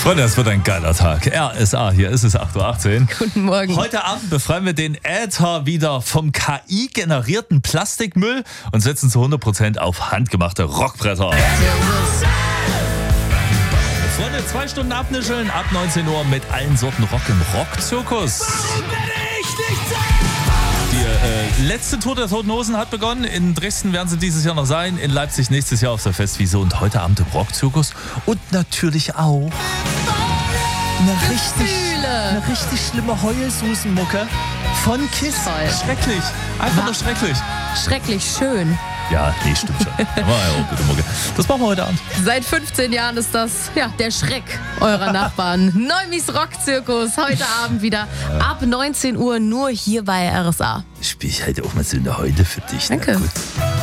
Freunde, es wird ein geiler Tag. RSA, hier ist es 8.18 Uhr. Guten Morgen. Heute Abend befreien wir den Äther wieder vom KI-generierten Plastikmüll und setzen zu 100% auf handgemachte Rockbretter. Freunde, 2 Stunden abnischeln ab 19 Uhr mit allen Sorten Rock im Rockzirkus. Die letzte Tour der Toten Hosen hat begonnen. In Dresden werden sie dieses Jahr noch sein. In Leipzig nächstes Jahr auf der Festwiese und heute Abend im Rockzirkus. Und natürlich auch eine richtig schlimme Heulsusenmucke von Kiss. Toll. Schrecklich. Einfach nur schrecklich. Schrecklich schön. Ja, nee, stimmt schon. Aber ja, gute Mucke. Das machen wir heute Abend. Seit 15 Jahren ist das der Schreck eurer Nachbarn. Neumis Rockzirkus. Heute Abend wieder ab 19 Uhr nur hier bei RSA. Spiel ich halt auch mal so eine Heule für dich. Danke. Na gut.